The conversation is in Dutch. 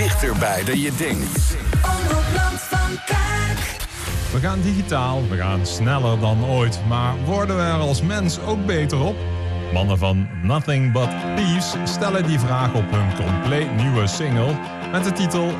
dichterbij dan je denkt. Omroep Land van Kuik. We gaan digitaal, we gaan sneller dan ooit. Maar worden we er als mens ook beter op? Mannen van Nothing But Thieves stellen die vraag op hun compleet nieuwe single met de titel